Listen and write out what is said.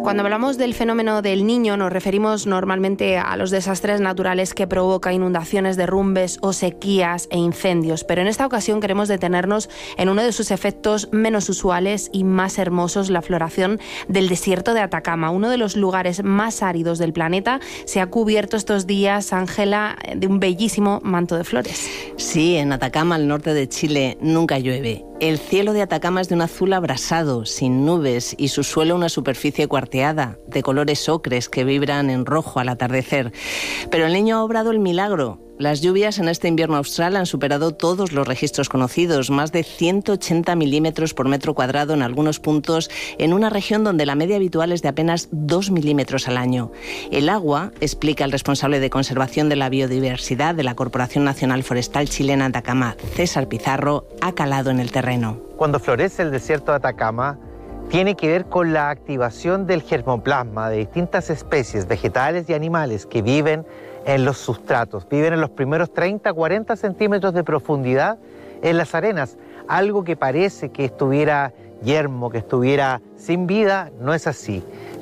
Cuando hablamos del fenómeno del Niño nos referimos normalmente a los desastres naturales que provoca inundaciones, derrumbes o sequías e incendios, pero en esta ocasión queremos detenernos en uno de sus efectos menos usuales y más hermosos, la floración del desierto de Atacama. Uno de los lugares más áridos del planeta se ha cubierto estos días, Ángela, de un bellísimo manto de flores. Sí, en Atacama, al norte de Chile, nunca llueve. El cielo de Atacama es de un azul abrasado, sin nubes, y su suelo una superficie cuarteada, de colores ocres que vibran en rojo al atardecer. Pero el Niño ha obrado el milagro. Las lluvias en este invierno austral han superado todos los registros conocidos, más de 180 milímetros por metro cuadrado en algunos puntos, en una región donde la media habitual es de apenas 2 milímetros al año. El agua, explica el responsable de conservación de la biodiversidad de la Corporación Nacional Forestal Chilena Atacama, César Pizarro, ha calado en el terreno. Cuando florece el desierto de Atacama, tiene que ver con la activación del germoplasma de distintas especies vegetales y animales que viven en los sustratos, viven en los primeros 30-40 centímetros de profundidad en las arenas. Algo que parece que estuviera yermo, que estuviera sin vida, no es así.